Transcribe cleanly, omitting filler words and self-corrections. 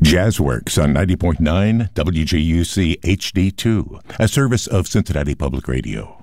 Jazzworks on 90.9 WJUC HD2, a service of Cincinnati Public Radio.